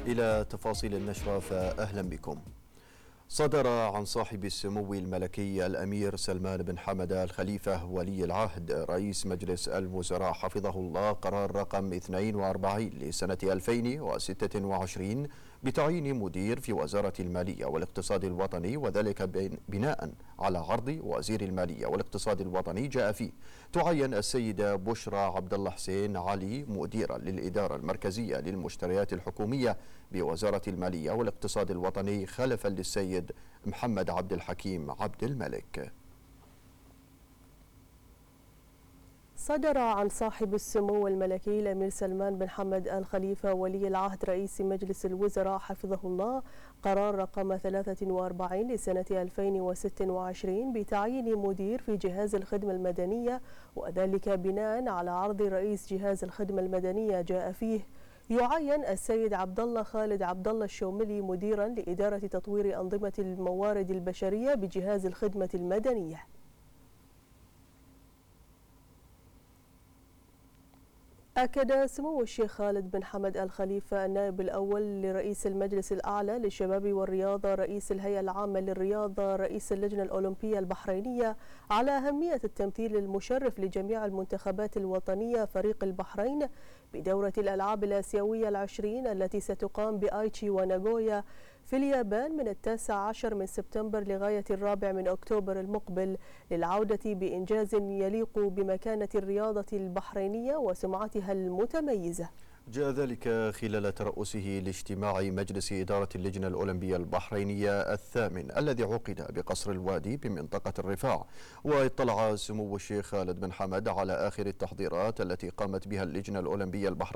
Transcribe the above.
إلى تفاصيل النشرة فأهلا بكم. صدر عن صاحب السمو الملكي الأمير سلمان بن حمد الخليفة ولي العهد رئيس مجلس الوزراء حفظه الله قرار رقم 42 لسنة 2026 بتعيين مدير في وزارة المالية والاقتصاد الوطني، وذلك بناء على عرض وزير المالية والاقتصاد الوطني جاء فيه تعين السيدة بشرى عبد الله حسين علي مديرا للإدارة المركزية للمشتريات الحكومية بوزارة المالية والاقتصاد الوطني خلفا للسيد محمد عبد الحكيم عبد الملك. صدر عن صاحب السمو الملكي الأمير سلمان بن حمد الخليفة ولي العهد رئيس مجلس الوزراء حفظه الله قرار رقم 43 لسنة 2026 بتعيين مدير في جهاز الخدمة المدنية، وذلك بناء على عرض رئيس جهاز الخدمة المدنية جاء فيه يعين السيد عبد الله خالد عبد الله الشوملي مديرا لإدارة تطوير أنظمة الموارد البشرية بجهاز الخدمة المدنية. أكد سمو الشيخ خالد بن حمد الخليفة النائب الأول لرئيس المجلس الأعلى للشباب والرياضة رئيس الهيئة العامة للرياضة رئيس اللجنة الأولمبية البحرينية على أهمية التمثيل المشرف لجميع المنتخبات الوطنية فريق البحرين بدورة الألعاب الآسيوية العشرين التي ستقام بآيتشي وناغويا في اليابان من 19 من سبتمبر لغاية 4 من أكتوبر المقبل، للعودة بإنجاز يليق بمكانة الرياضة البحرينية وسمعتها المتميزة. جاء ذلك خلال ترأسه لاجتماع مجلس إدارة اللجنة الأولمبية البحرينية الثامن الذي عقد بقصر الوادي بمنطقة الرفاع، واطلع سمو الشيخ خالد بن حمد على آخر التحضيرات التي قامت بها اللجنة الأولمبية البحرينية